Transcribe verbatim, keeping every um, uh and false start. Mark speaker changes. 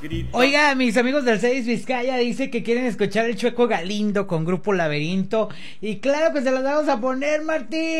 Speaker 1: Oiga, mis amigos del seis Vizcaya dice que quieren escuchar el Chueco Galindo con Grupo Laberinto. Y claro que se los vamos a poner, Martín.